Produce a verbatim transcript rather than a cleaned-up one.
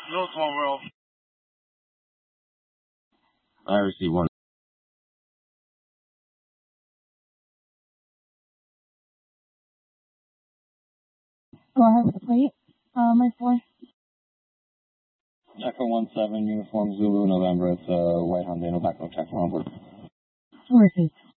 No twelve, bro. I received one. Oh, I have the plate. Uh, my four. Echo one seven, uniform Zulu, November. It's a uh, white Hyundai, no background check, onward. Who is he?